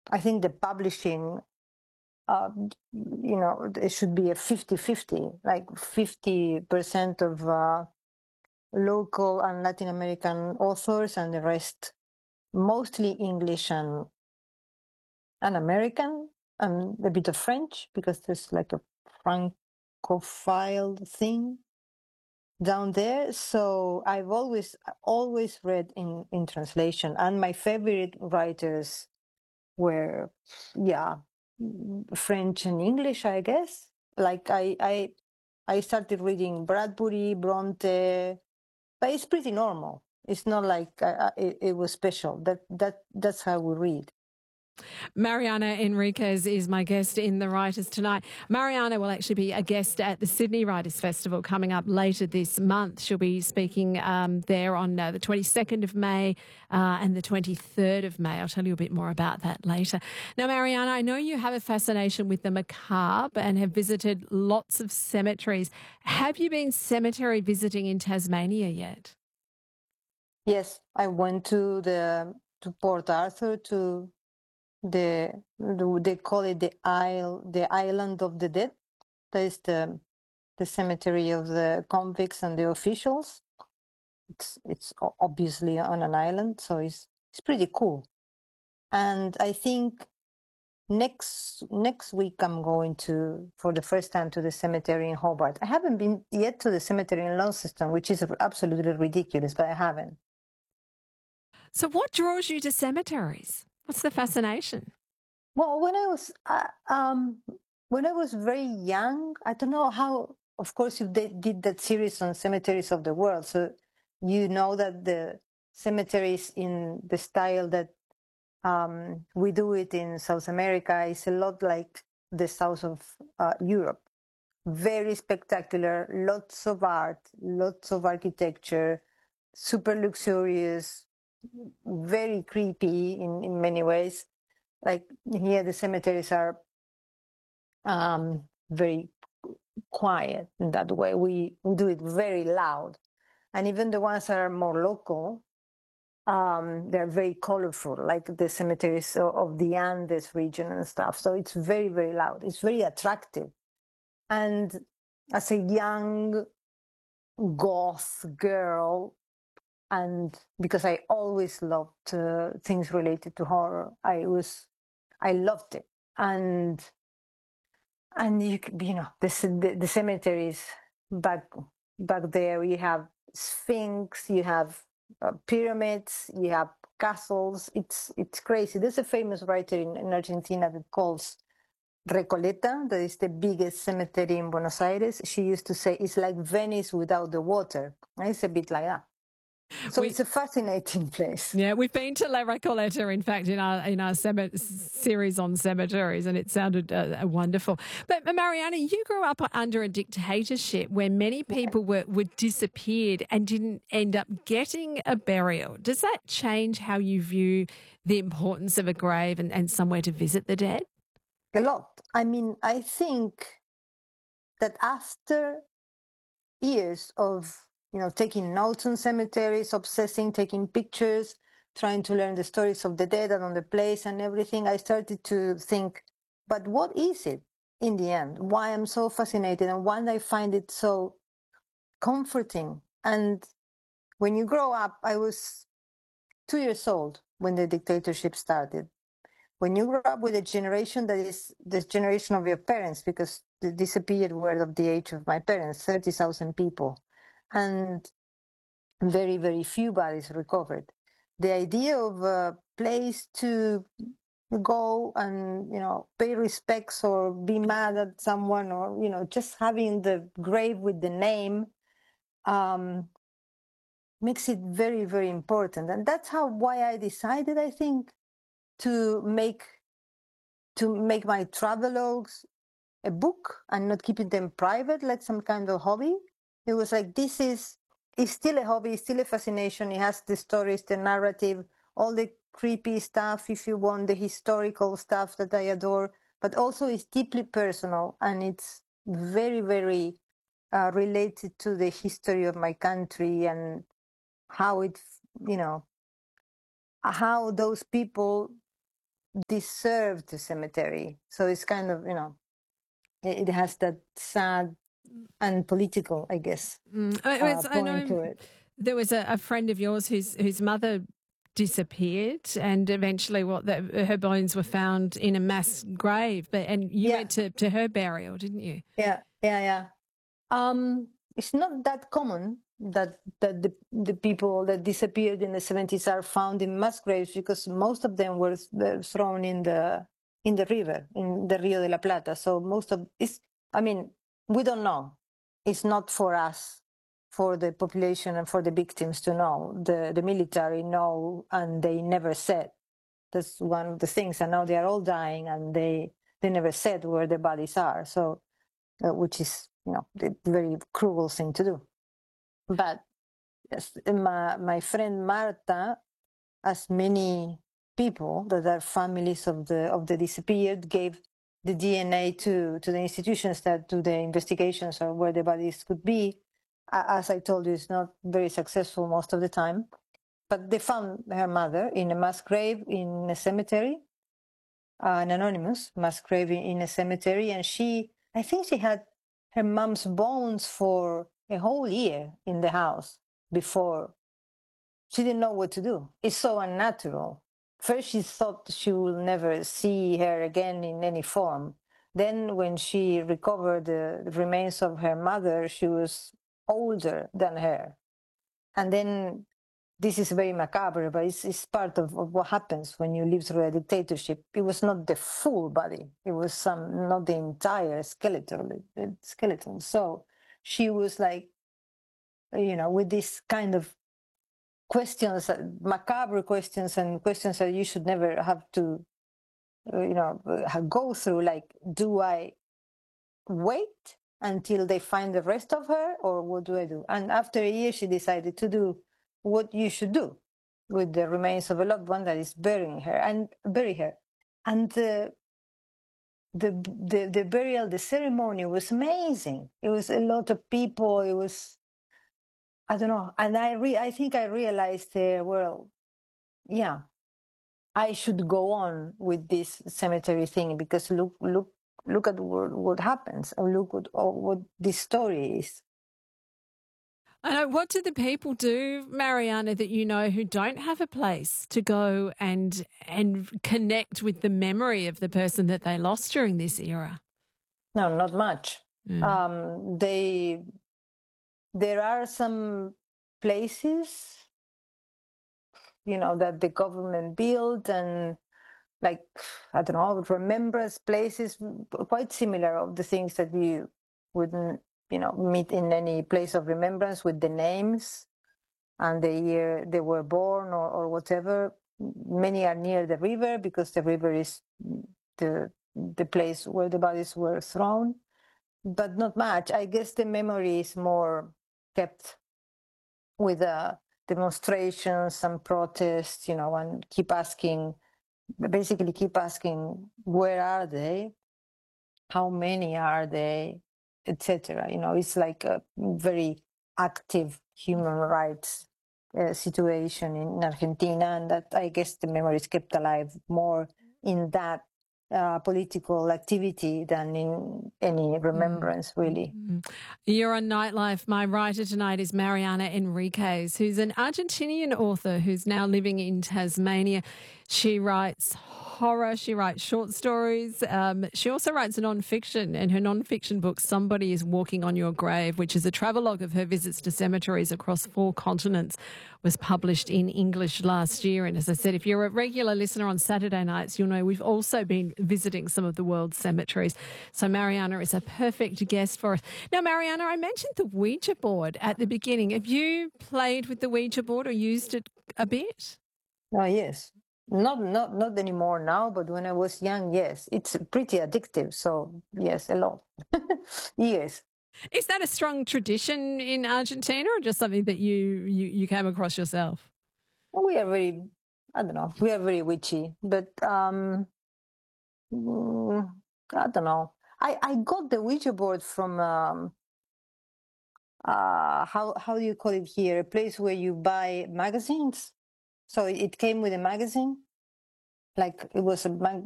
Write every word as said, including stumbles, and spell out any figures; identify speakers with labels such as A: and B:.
A: I think the publishing, uh, you know, it should be a fifty-fifty, like fifty percent of uh, local and Latin American authors, and the rest mostly English and and American, and a bit of French, because there's like a Francophile thing down there. So I've always always read in in translation, and my favorite writers were, yeah, French and English, I guess. Like I I I started reading Bradbury, Bronte, but it's pretty normal. It's not like uh, it, it was special. That that that's how we read.
B: Mariana Enriquez is my guest in The Writers Tonight. Mariana will actually be a guest at the Sydney Writers Festival coming up later this month. She'll be speaking um, there on uh, the twenty-second of May uh, and the twenty-third of May. I'll tell you a bit more about that later. Now, Mariana, I know you have a fascination with the macabre and have visited lots of cemeteries. Have you been cemetery visiting in Tasmania yet?
A: Yes, I went to the to Port Arthur, to the, the they call it the isle the island of the dead. That is the the cemetery of the convicts and the officials. It's it's obviously on an island, so it's it's pretty cool. And I think next next week I'm going to, for the first time, to the cemetery in Hobart. I haven't been yet to the cemetery in Launceston, which is absolutely ridiculous, but I haven't.
B: So what draws you to cemeteries? What's the fascination?
A: Well, when I was uh, um when I was very young, I don't know how. Of course, you did, did that series on cemeteries of the world, so you know that the cemeteries in the style that um, we do it in South America is a lot like the south of uh, Europe. Very spectacular, lots of art, lots of architecture, super luxurious, very creepy in, in many ways. Like here, the cemeteries are um, very quiet in that way. We, we do it very loud. And even the ones that are more local, um, they're very colorful, like the cemeteries of, of the Andes region and stuff. So it's very, very loud. It's very attractive. And as a young goth girl, and because I always loved uh, things related to horror, I was, I loved it. And and you you know the the, the cemeteries back back there, you have sphinx, you have uh, pyramids, you have castles. It's it's crazy. There's a famous writer in, in Argentina that calls Recoleta, that is the biggest cemetery in Buenos Aires. She used to say it's like Venice without the water. And it's a bit like that. So
B: We
A: it's a fascinating place.
B: Yeah, we've been to La Recoleta, in fact, in our in our cem- series on cemeteries, and it sounded uh, wonderful. But Mariana, you grew up under a dictatorship where many people were, were disappeared and didn't end up getting a burial. Does that change how you view the importance of a grave and, and somewhere to visit the dead?
A: A lot. I mean, I think that after years of, you know, taking notes on cemeteries, obsessing, taking pictures, trying to learn the stories of the dead and on the place and everything, I started to think, but what is it in the end? Why I'm so fascinated and why I find it so comforting. And when you grow up, I was two years old when the dictatorship started. When you grow up with a generation that is the generation of your parents, because the disappeared were of the age of my parents, thirty thousand people, and very, very few bodies recovered. The idea of a place to go and, you know, pay respects or be mad at someone, or, you know, just having the grave with the name, um, makes it very, very important. And that's how why I decided, I think, to make to make my travelogues a book and not keeping them private like some kind of hobby. It was like, this is it's still a hobby, it's still a fascination. It has the stories, the narrative, all the creepy stuff, if you want, the historical stuff that I adore, but also it's deeply personal, and it's very, very uh, related to the history of my country and how it, you know, how those people deserved cemetery. So it's kind of, you know, it, it has that sad and political, I guess,
B: Mm. I,
A: uh,
B: it's- I
A: point
B: know
A: to it.
B: there was a, a friend of yours whose whose mother disappeared, and eventually, what the, her bones were found in a mass grave. But and you
A: Yeah.
B: went to, to her burial, didn't you?
A: Yeah, yeah, yeah. Um, it's not that common that that the, the people that disappeared in the seventies are found in mass graves, because most of them were, were thrown in the in the river, in the Rio de la Plata. So most of it's, I mean, we don't know. It's not for us, for the population and for the victims to know. The the military know, and they never said. That's one of the things. And now they are all dying, and they they never said where the bodies are. So, uh, which is, you know, the very cruel thing to do. But yes, my my friend Marta, as many people that are families of the of the disappeared, gave the D N A to to the institutions that do the investigations of where the bodies could be. As I told you, it's not very successful most of the time. But they found her mother in a mass grave in a cemetery, uh, an anonymous mass grave in a cemetery, and she, I think she had her mom's bones for a whole year in the house before. She didn't know what to do. It's so unnatural. First, she thought she will never see her again in any form. Then, when she recovered the remains of her mother, she was older than her. And then, this is very macabre, but it's, it's part of, of what happens when you live through a dictatorship. It was not the full body; it was some, not the entire skeleton. Skeleton. So she was like, you know, with this kind of questions, uh, macabre questions, and questions that you should never have to, uh, you know, uh, go through. Like, do I wait until they find the rest of her, or what do I do? And after a year, she decided to do what you should do with the remains of a loved one, that is burying her and bury her. And the the the, the burial, the ceremony was amazing. It was a lot of people. It was, I don't know, and I re- I think I realized, uh, well, yeah, I should go on with this cemetery thing, because look, look, look at what, what happens, or look at oh, what this story is.
B: I know. What do the people do, Mariana, that you know, who don't have a place to go and and connect with the memory of the person that they lost during this era?
A: No, not much.
B: Mm.
A: Um, they there are some places, you know, that the government built, and like, I don't know, remembrance places, quite similar of the things that you wouldn't, you know, meet in any place of remembrance, with the names and the year they were born, or, or whatever. Many are near the river, because the river is the the place where the bodies were thrown, but not much. I guess the memory is more kept with uh, demonstrations and protests, you know, and keep asking, basically keep asking, where are they? How many are they? Etc. You know, it's like a very active human rights uh, situation in Argentina, and that, I guess, the memory is kept alive more in that uh, political activity than in any remembrance, really.
B: Mm. You're on Nightlife. My writer tonight is Mariana Enriquez, who's an Argentinian author who's now living in Tasmania. She writes horror, she writes short stories. Um, she also writes non-fiction, and her non-fiction book, Somebody is Walking on Your Grave, which is a travelogue of her visits to cemeteries across four continents, was published in English last year. And as I said, if you're a regular listener on Saturday nights, you'll know we've also been visiting some of the world's cemeteries. So Mariana is a perfect guest for us. Now, Mariana, I mentioned the Ouija board at the beginning. Have you played with the Ouija board or used it a bit?
A: Oh, yes. Not not not anymore now, but when I was young, yes. It's pretty addictive. So yes, a lot. Yes.
B: Is that a strong tradition in Argentina, or just something that you, you, you came across yourself?
A: We are very, I don't know, we are very witchy, but um, mm, I don't know. I, I got the Ouija board from, um, uh, how, how do you call it here? A place where you buy magazines. So it, it came with a magazine. like it was a mag-